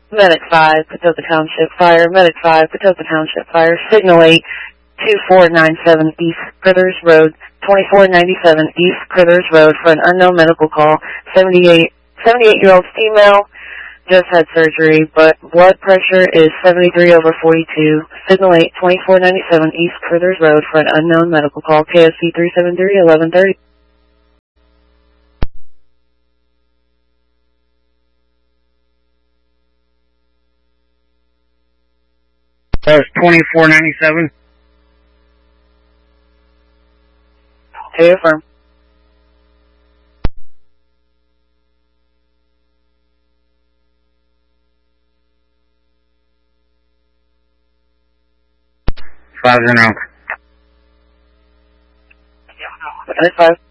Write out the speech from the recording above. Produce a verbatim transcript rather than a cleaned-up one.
Medic five, Patoka Township Fire, Medic five, Patoka Township Fire, Signal eight, two four nine seven East Critters Road, twenty-four ninety-seven East Critters Road for an unknown medical call. seventy-eight, seventy-eight-year-old female, just had surgery, but blood pressure is seventy-three over forty-two. Signal eight, twenty-four ninety-seven East Critters Road for an unknown medical call. K S C three seven three, eleven thirty. That was twenty-four ninety-seven. Okay, affirm. Five zero. Medic five.